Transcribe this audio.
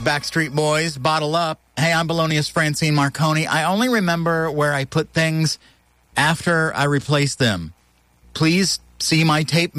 Backstreet Boys, Bottle Up. Hey, I'm Belonious Francine Marconi. I only remember where I put things after I replaced them. Please see my tape